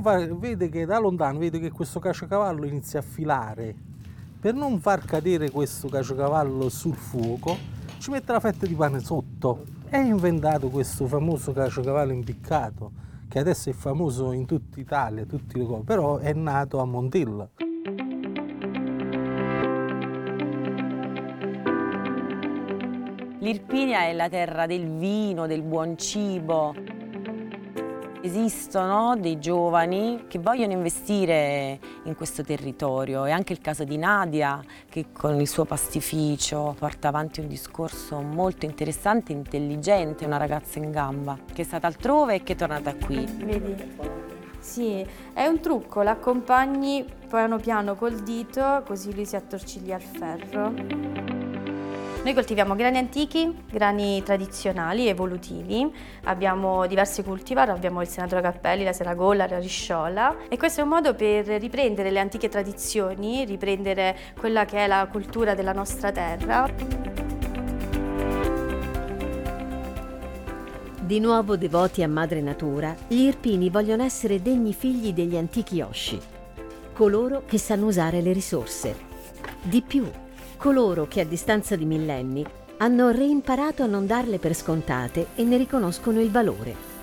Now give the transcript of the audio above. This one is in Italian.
vede che da lontano vede che questo caciocavallo inizia a filare. Per non far cadere questo caciocavallo sul fuoco, ci mette la fetta di pane sotto. È inventato questo famoso caciocavallo impiccato, che adesso è famoso in tutta Italia, però è nato a Montilla. L'Irpinia è la terra del vino, del buon cibo. Esistono dei giovani che vogliono investire in questo territorio. È anche il caso di Nadia, che con il suo pastificio porta avanti un discorso molto interessante e intelligente, una ragazza in gamba, che è stata altrove e che è tornata qui. Vedi? Sì, è un trucco, l'accompagni piano piano col dito, così lui si attorciglia al ferro. Noi coltiviamo grani antichi, grani tradizionali, evolutivi, abbiamo diversi cultivar, abbiamo il Senatore Cappelli, la Seragolla, la Risciola, e questo è un modo per riprendere le antiche tradizioni, riprendere quella che è la cultura della nostra terra. Di nuovo devoti a madre natura, gli irpini vogliono essere degni figli degli antichi Osci, coloro che sanno usare le risorse. Di più, coloro che a distanza di millenni hanno reimparato a non darle per scontate e ne riconoscono il valore.